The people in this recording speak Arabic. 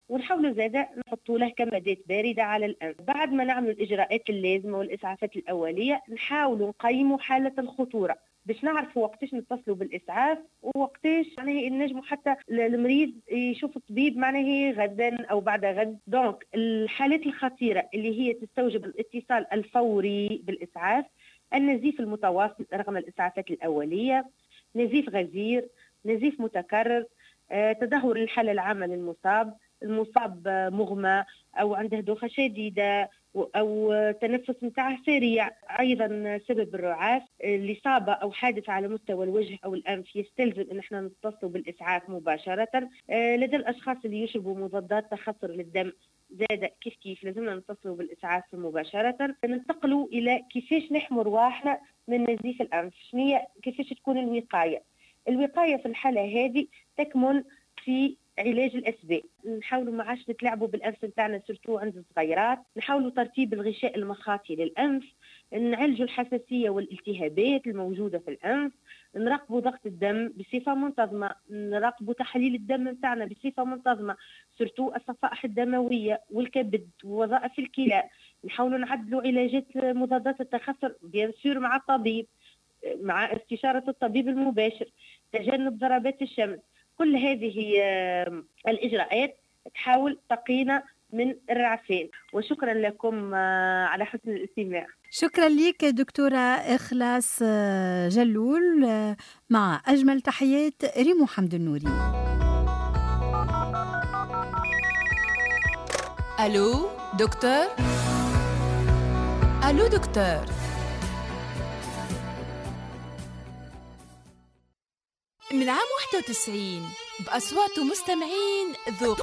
ونحاولوا زادا نحطوا له كمادات باردة على الأنف. بعد ما نعملوا الإجراءات اللازمة والإسعافات الأولية نحاولوا نقيموا حالة الخطورة باش نعرفوا وقتاش نتصلوا بالإسعاف ووقتاش معناها نجموا حتى المريض يشوف الطبيب معناها غدا أو بعد غد. دونك الحالات الخطيرة اللي هي تستوجب الاتصال الفوري بالإسعاف: النزيف المتواصل رغم الإسعافات الأولية، نزيف غزير، نزيف متكرر، تدهور الحالة العامة للمصاب، المصاب مغمى أو عنده دوخة شديدة أو تنفس متاعه سريع. أيضا سبب الرعاف، الإصابة أو حادث على مستوى الوجه أو الأنف يستلزم أن احنا نتصل بالإسعاف مباشرة. لدى الأشخاص اللي يشربوا مضادات تخثر للدم زاد كيف لازمنا نتصلوا بالإسعاف مباشرة. ننتقلوا إلى كيفاش نحموا رواحنا من نزيف الأنف. كيفاش تكون الوقاية؟ الوقاية في الحالة هذه تكمن في علاج الأسباب. نحاولوا ما عادش نتلاعبوا بالأنف نتاعنا سورتو عند الصغيرات، نحاولوا ترتيب الغشاء المخاطي للأنف، نعالجوا الحساسية والالتهابات الموجودة في الأنف، نراقبوا ضغط الدم بصفة منتظمة، نراقبوا تحاليل الدم نتاعنا بصفة منتظمة سورتو الصفائح الدموية والكبد ووظائف الكلى. نحاولوا نعدلوا علاجات مضادات التخثر بيان سور مع الطبيب، مع استشارة الطبيب المباشر، تجنب ضربات الشمس. كل هذه الإجراءات تحاول تقينا من الرعفان. وشكرا لكم على حسن الاستماع. شكرا لك دكتورة إخلاص جلول. مع أجمل تحيات ريمو حمد النوري. ألو دكتور؟ ألو دكتور؟ من عام 91 بأصوات مستمعين ذوق